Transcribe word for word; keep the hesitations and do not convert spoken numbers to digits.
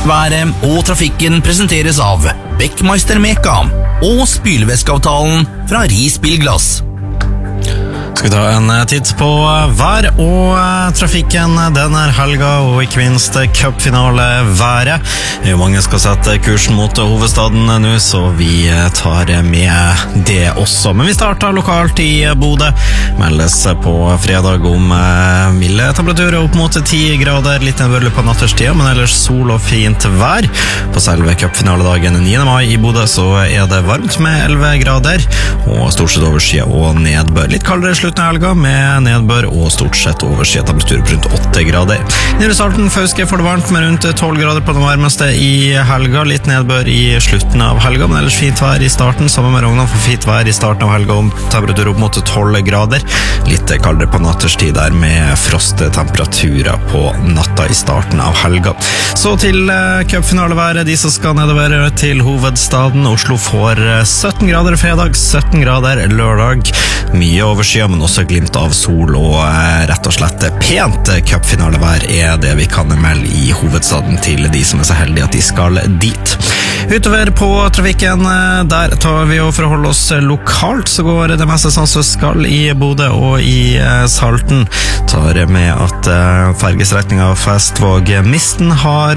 Været og trafikken presenteres av Beckmeister Meka og spylevæskeavtalen fra Ris Bilglass. Skal vi ta en titt på vær og trafikken denne helga, og ikke minst cupfinale været. Det er jo mange skal sette kursen mot hovedstaden nå, så vi tar med det også. Men vi starter lokalt i Bodø. Meldes på fredag om milde temperaturer opp mot ti grader, litt nedbørlig på natterstid, men ellers sol og fint vær. På selve cupfinaledagen niende mai i Bodø så er det varmt med elleve grader, og stort sett overskyet og nedbør. Litt kaldere slutt av helga med nedbør og stort sett overskyet temperatur på rundt åtte grader. Nede i starten Fauske får det varmt med rundt tolv grader på den varmeste i helga. Litt nedbør i slutten av helga, men ellers fint vær i starten. Sammen med Rognan får fint vær i starten av helga om temperatur opp mot tolv grader. Litt kaldere på natterstid der med frosttemperaturer på natta i starten av helga. Så til cupfinaleværet, de som skal nedover til hovedstaden. Oslo får sytten grader fredag, sytten grader lørdag. Mye overskyet, men også glimt av sol og rett og slett pent cupfinalevær er det vi kan melde i hovedstaden til de som er så heldige at de skal dit. Utover på trafikken, der tar vi å forholde oss lokalt, så går det meste sånn som skal i Bodø og i Salten. Tar med at fergestrekningen Festvåg Misten har